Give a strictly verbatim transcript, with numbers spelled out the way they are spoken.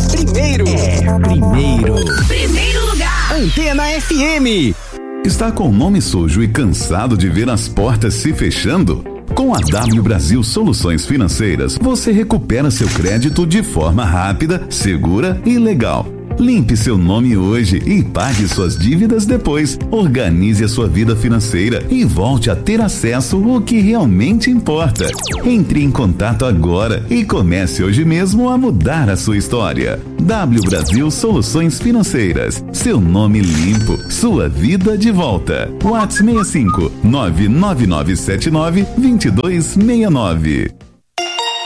primeiro. É primeiro. Primeiro lugar. Antena F M. Está com o nome sujo e cansado de ver as portas se fechando? Com a W Brasil Soluções Financeiras, você recupera seu crédito de forma rápida, segura e legal. Limpe seu nome hoje e pague suas dívidas depois. Organize a sua vida financeira e volte a ter acesso ao que realmente importa. Entre em contato agora e comece hoje mesmo a mudar a sua história. W Brasil Soluções Financeiras. Seu nome limpo, sua vida de volta. WhatsApp seis cinco nove nove nove sete nove dois dois seis nove.